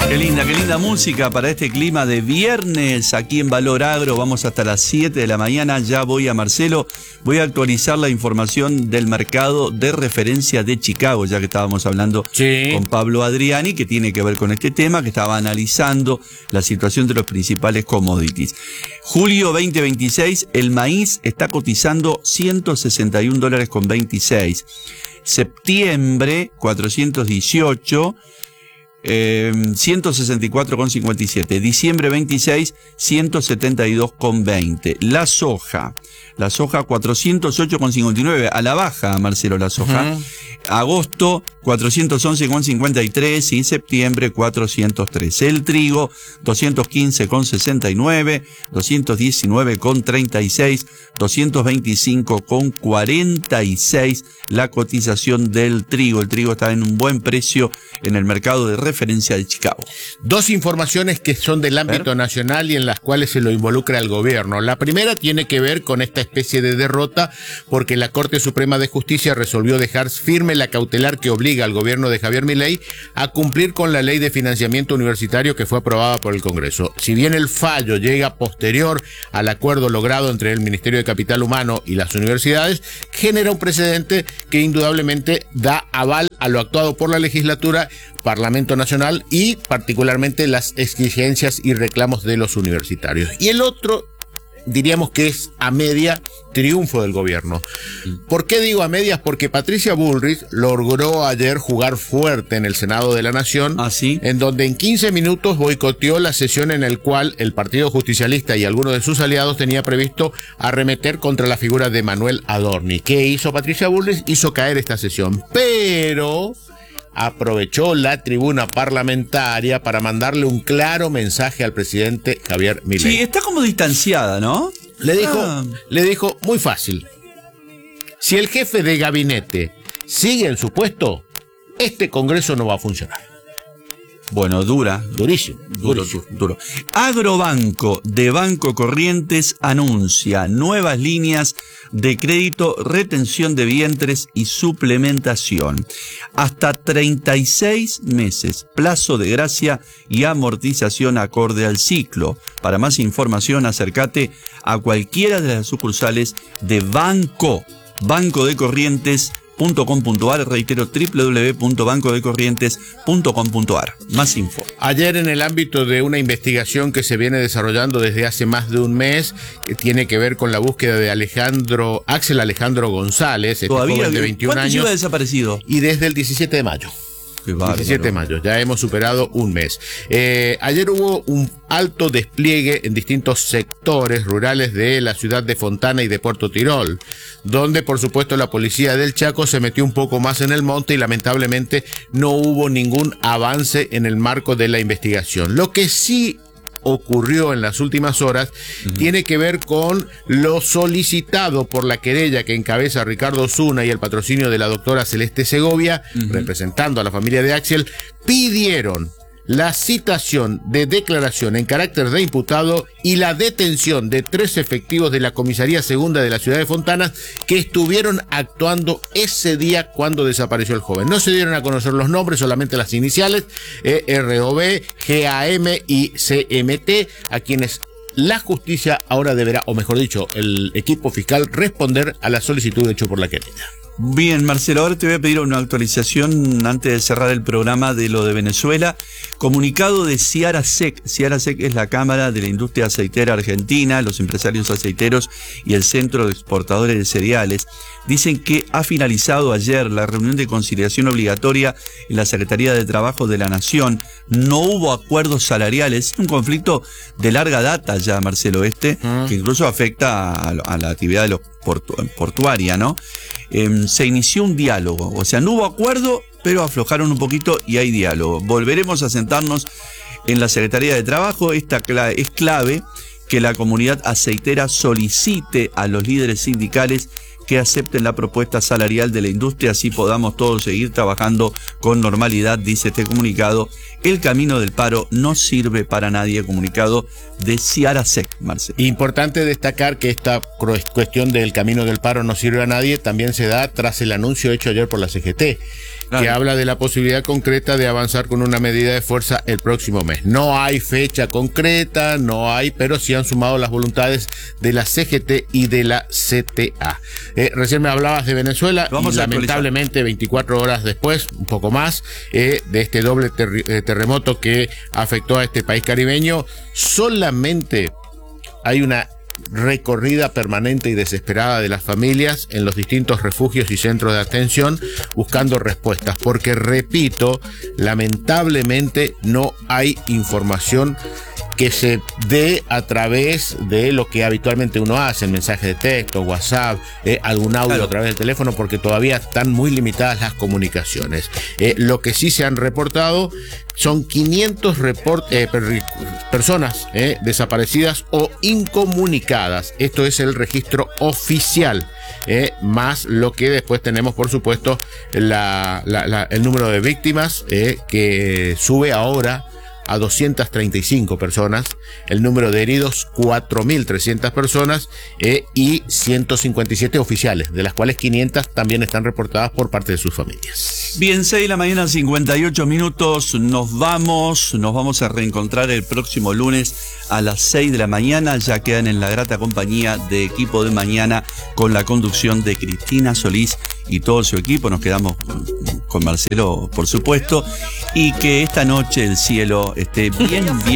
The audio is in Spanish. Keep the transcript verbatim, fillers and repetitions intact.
Qué linda, qué linda música para este clima de viernes aquí en Valor Agro. Vamos hasta las siete de la mañana. Ya voy a Marcelo. Voy a actualizar la información del mercado de referencia de Chicago, ya que estábamos hablando sí. con Pablo Adriani, que tiene que ver con este tema, que estaba analizando la situación de los principales commodities. Julio veinte veintiséis, el maíz está cotizando ciento sesenta y un dólares con veintiséis. Septiembre, cuatrocientos dieciocho. Eh, ciento sesenta y cuatro con cincuenta y siete. Diciembre veintiséis, ciento setenta y dos con veinte. La soja, la soja cuatrocientos ocho con cincuenta y nueve, a la baja, Marcelo, la soja. Uh-huh. Agosto cuatrocientos once con cincuenta y tres y septiembre cuatrocientos tres. El trigo doscientos quince con sesenta y nueve, doscientos diecinueve con treinta y seis, doscientos veinticinco con cuarenta y seis la cotización del trigo. El trigo está en un buen precio en el mercado de referencia de Chicago. Dos informaciones que son del ámbito nacional y en las cuales se lo involucra el gobierno. La primera tiene que ver con esta especie de derrota porque la Corte Suprema de Justicia resolvió dejar firme la cautelar que obliga al gobierno de Javier Milei a cumplir con la ley de financiamiento universitario que fue aprobada por el Congreso. Si bien el fallo llega posterior al acuerdo logrado entre el Ministerio de Capital Humano y las universidades, genera un precedente que indudablemente da aval a lo actuado por la legislatura, Parlamento Nacional y particularmente las exigencias y reclamos de los universitarios. Y el otro, diríamos que es a media triunfo del gobierno. ¿Por qué digo a medias? Porque Patricia Bullrich logró ayer jugar fuerte en el Senado de la Nación, ¿Ah, sí? en donde en quince minutos boicoteó la sesión en el cual el Partido Justicialista y algunos de sus aliados tenía previsto arremeter contra la figura de Manuel Adorni. ¿Qué hizo Patricia Bullrich? Hizo caer esta sesión, pero aprovechó la tribuna parlamentaria para mandarle un claro mensaje al presidente Javier Milei. Sí, está como distanciada, ¿no? Le dijo, ah. le dijo muy fácil. Si el jefe de gabinete sigue en su puesto, este Congreso no va a funcionar. Bueno, dura. Durísimo. Duro, durísimo. duro. Agrobanco de Banco Corrientes anuncia nuevas líneas de crédito, retención de vientres y suplementación. Hasta treinta y seis meses, plazo de gracia y amortización acorde al ciclo. Para más información, acércate a cualquiera de las sucursales de Banco, Banco de Corrientes punto com punto ar, reitero, doble u doble u doble u punto banco de corrientes punto com punto ar. Más info. Ayer, en el ámbito de una investigación que se viene desarrollando desde hace más de un mes, que tiene que ver con la búsqueda de Alejandro, Axel Alejandro González, este joven de veintiún años, lleva desaparecido? Y desde el diecisiete de mayo. diecisiete de mayo, ya hemos superado un mes. Eh, ayer hubo un alto despliegue en distintos sectores rurales de la ciudad de Fontana y de Puerto Tirol, donde por supuesto la policía del Chaco se metió un poco más en el monte y lamentablemente no hubo ningún avance en el marco de la investigación. Lo que sí ocurrió en las últimas horas uh-huh. tiene que ver con lo solicitado por la querella que encabeza Ricardo Osuna y el patrocinio de la doctora Celeste Segovia, uh-huh. representando a la familia de Axel, pidieron la citación de declaración en carácter de imputado y la detención de tres efectivos de la comisaría segunda de la ciudad de Fontana que estuvieron actuando ese día cuando desapareció el joven. No se dieron a conocer los nombres, solamente las iniciales, eh, R O B, G A M y C M T, a quienes la justicia ahora deberá, o mejor dicho, el equipo fiscal, responder a la solicitud hecha por la querella. Bien, Marcelo, ahora te voy a pedir una actualización antes de cerrar el programa de lo de Venezuela. Comunicado de Ciarasec. Ciarasec es la Cámara de la Industria Aceitera Argentina, los empresarios aceiteros y el Centro de Exportadores de Cereales. Dicen que ha finalizado ayer la reunión de conciliación obligatoria en la Secretaría de Trabajo de la Nación. No hubo acuerdos salariales, un conflicto de larga data ya, Marcelo, este, uh-huh. que incluso afecta a, a la actividad de los portu portuaria, ¿no? Eh, se inició un diálogo, o sea, no hubo acuerdo, pero aflojaron un poquito y hay diálogo. Volveremos a sentarnos en la Secretaría de Trabajo. Esta cla- es clave que la comunidad aceitera solicite a los líderes sindicales que acepten la propuesta salarial de la industria, así podamos todos seguir trabajando con normalidad, dice este comunicado. El camino del paro no sirve para nadie, comunicado de Ciarasec, Marcelo. Importante destacar que esta cuestión del camino del paro no sirve a nadie también se da tras el anuncio hecho ayer por la C G T, claro, que habla de la posibilidad concreta de avanzar con una medida de fuerza el próximo mes. No hay fecha concreta, no hay, pero sí han sumado las voluntades de la C G T y de la C T A. Eh, recién me hablabas de Venezuela, y lamentablemente veinticuatro horas después, un poco más, eh, de este doble ter eh, terremoto que afectó a este país caribeño, solamente hay una recorrida permanente y desesperada de las familias en los distintos refugios y centros de atención buscando respuestas, porque repito, lamentablemente no hay información que se dé a través de lo que habitualmente uno hace, el mensaje de texto, WhatsApp, eh, algún audio claro. a través del teléfono, porque todavía están muy limitadas las comunicaciones. Eh, lo que sí se han reportado son quinientas report, eh, per, personas eh, desaparecidas o incomunicadas. Esto es el registro oficial, eh, más lo que después tenemos, por supuesto, la, la, la, el número de víctimas eh, que sube ahora a doscientas treinta y cinco personas, el número de heridos cuatro mil trescientas personas eh, y ciento cincuenta y siete oficiales, de las cuales quinientas también están reportadas por parte de sus familias. Bien, seis de la mañana, cincuenta y ocho minutos, nos vamos, nos vamos a reencontrar el próximo lunes a las seis de la mañana, ya quedan en la grata compañía de Equipo de Mañana con la conducción de Cristina Solís y todo su equipo. Nos quedamos con, con Marcelo, por supuesto, y que esta noche el cielo esté bien, bien